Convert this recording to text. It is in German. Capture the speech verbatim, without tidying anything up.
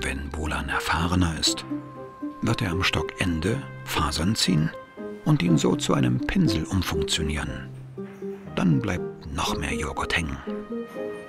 Wenn Bulan erfahrener ist, wird er am Stockende Fasern ziehen und ihn so zu einem Pinsel umfunktionieren. Dann bleibt noch mehr Joghurt hängen.